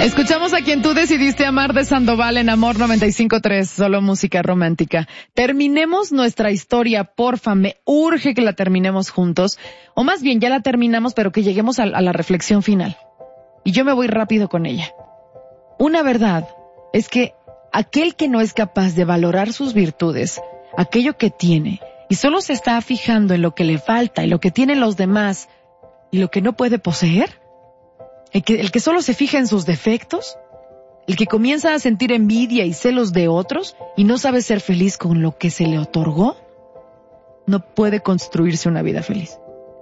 Escuchamos a Quien Tú Decidiste Amar de Sandoval en Amor 95.3, solo música romántica. Terminemos nuestra historia, porfa, me urge que la terminemos juntos. O más bien, ya la terminamos, pero que lleguemos a la reflexión final. Y yo me voy rápido con ella. Una verdad es que aquel que no es capaz de valorar sus virtudes, aquello que tiene, y solo se está fijando en lo que le falta, en lo que tienen los demás, y lo que no puede poseer, el que solo se fija en sus defectos, el que comienza a sentir envidia y celos de otros y no sabe ser feliz con lo que se le otorgó, no puede construirse una vida feliz.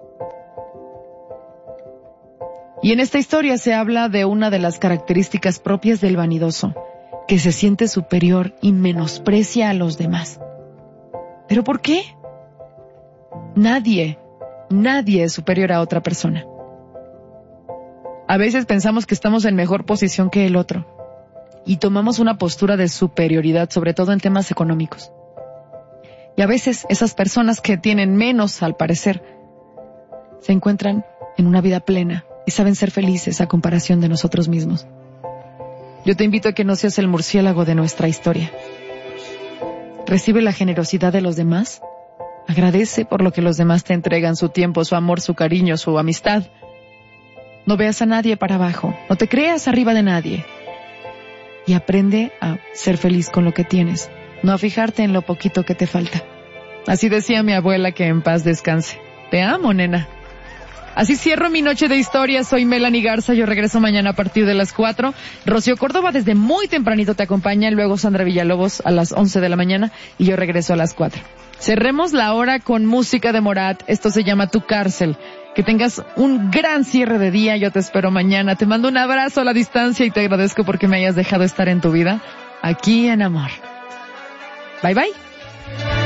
Y en esta historia se habla de una de las características propias del vanidoso, que se siente superior y menosprecia a los demás. ¿Pero por qué? Nadie es superior a otra persona. A veces pensamos que estamos en mejor posición que el otro y tomamos una postura de superioridad, sobre todo en temas económicos. Y a veces esas personas que tienen menos, al parecer, se encuentran en una vida plena y saben ser felices a comparación de nosotros mismos. Yo te invito a que no seas el murciélago de nuestra historia. Recibe la generosidad de los demás. Agradece por lo que los demás te entregan, su tiempo, su amor, su cariño, su amistad. No veas a nadie para abajo, no te creas arriba de nadie. Y aprende a ser feliz con lo que tienes, no a fijarte en lo poquito que te falta. Así decía mi abuela, que en paz descanse. Te amo, nena. Así cierro mi noche de historia. Soy Melanie Garza, yo regreso mañana a partir de las 4. Rocío Córdoba desde muy tempranito te acompaña, luego Sandra Villalobos a las 11 de la mañana y yo regreso a las 4. Cerremos la hora con música de Morat, esto se llama Tu Cárcel. Que tengas un gran cierre de día, yo te espero mañana. Te mando un abrazo a la distancia y te agradezco porque me hayas dejado estar en tu vida, aquí en Amor. Bye bye.